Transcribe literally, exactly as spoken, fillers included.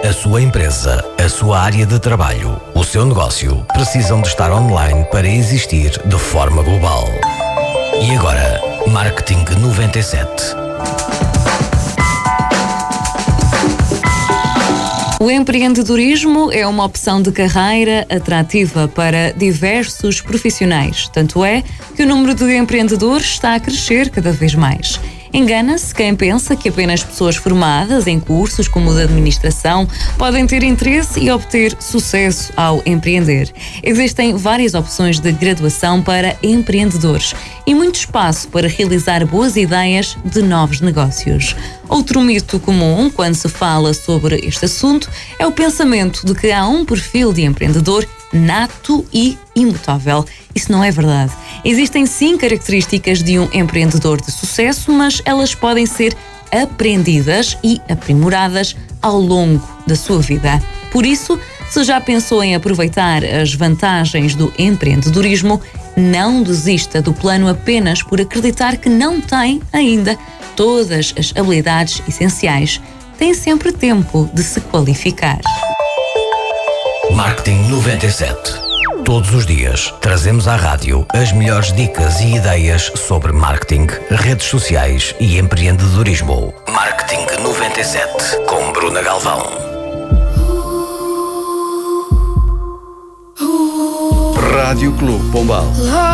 A sua empresa, a sua área de trabalho, o seu negócio precisam de estar online para existir de forma global. E agora, Marketing noventa e sete. O empreendedorismo é uma opção de carreira atrativa para diversos profissionais. Tanto é que o número de empreendedores está a crescer cada vez mais. Engana-se quem pensa que apenas pessoas formadas em cursos como o de administração podem ter interesse e obter sucesso ao empreender. Existem várias opções de graduação para empreendedores e muito espaço para realizar boas ideias de novos negócios. Outro mito comum quando se fala sobre este assunto é o pensamento de que há um perfil de empreendedor nato e imutável. Isso não é verdade. Existem sim características de um empreendedor de sucesso, mas elas podem ser aprendidas e aprimoradas ao longo da sua vida. Por isso, se já pensou em aproveitar as vantagens do empreendedorismo, não desista do plano apenas por acreditar que não tem ainda todas as habilidades essenciais. Tem sempre tempo de se qualificar. Marketing noventa e sete. Todos os dias trazemos à rádio as melhores dicas e ideias sobre marketing, redes sociais e empreendedorismo. Marketing noventa e sete com Bruna Galvão. Rádio Clube Pombal.